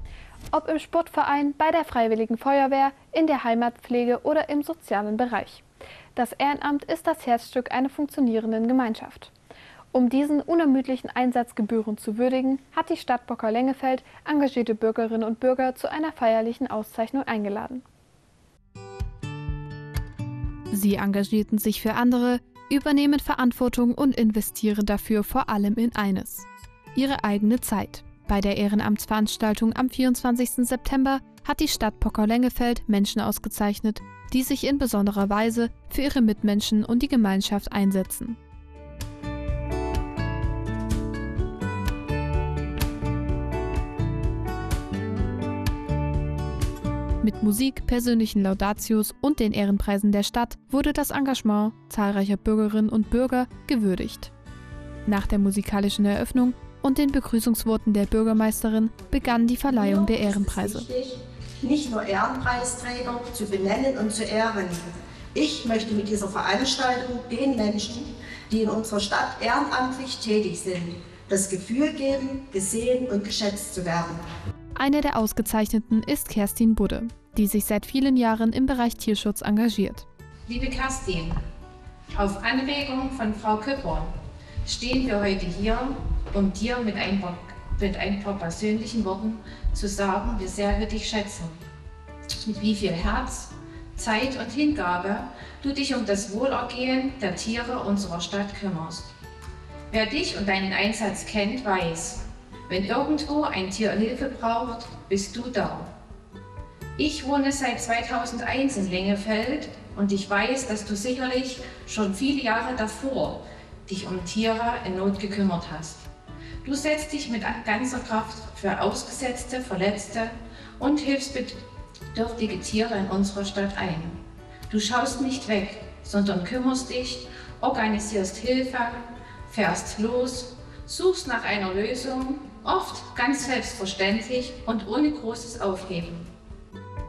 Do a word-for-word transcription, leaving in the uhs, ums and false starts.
Ob im Sportverein, bei der Freiwilligen Feuerwehr, in der Heimatpflege oder im sozialen Bereich. Das Ehrenamt ist das Herzstück einer funktionierenden Gemeinschaft. Um diesen unermüdlichen Einsatz gebührend zu würdigen, hat die Stadt Bockerlengefeld engagierte Bürgerinnen und Bürger zu einer feierlichen Auszeichnung eingeladen. Sie engagierten sich für andere, übernehmen Verantwortung und investieren dafür vor allem in eines: ihre eigene Zeit. Bei der Ehrenamtsveranstaltung am vierundzwanzigsten September hat die Stadt Bockerlengefeld Menschen ausgezeichnet, die sich in besonderer Weise für ihre Mitmenschen und die Gemeinschaft einsetzen. Mit Musik, persönlichen Laudatios und den Ehrenpreisen der Stadt wurde das Engagement zahlreicher Bürgerinnen und Bürger gewürdigt. Nach der musikalischen Eröffnung und den Begrüßungsworten der Bürgermeisterin begann die Verleihung der Ehrenpreise. Es ist wichtig, nicht nur Ehrenpreisträger zu benennen und zu ehren. Ich möchte mit dieser Veranstaltung den Menschen, die in unserer Stadt ehrenamtlich tätig sind, das Gefühl geben, gesehen und geschätzt zu werden. Eine der Ausgezeichneten ist Kerstin Budde, die sich seit vielen Jahren im Bereich Tierschutz engagiert. Liebe Kerstin, auf Anregung von Frau Küpper stehen wir heute hier, um dir mit ein paar, mit ein paar persönlichen Worten zu sagen, wie sehr wir dich schätzen. Mit wie viel Herz, Zeit und Hingabe du dich um das Wohlergehen der Tiere unserer Stadt kümmerst. Wer dich und deinen Einsatz kennt, weiß, wenn irgendwo ein Tier Hilfe braucht, bist du da. Ich wohne seit zweitausendeins in Lengefeld und ich weiß, dass du sicherlich schon viele Jahre davor dich um Tiere in Not gekümmert hast. Du setzt dich mit ganzer Kraft für ausgesetzte, verletzte und hilfsbedürftige Tiere in unserer Stadt ein. Du schaust nicht weg, sondern kümmerst dich, organisierst Hilfe, fährst los, suchst nach einer Lösung, oft ganz selbstverständlich und ohne großes Aufheben.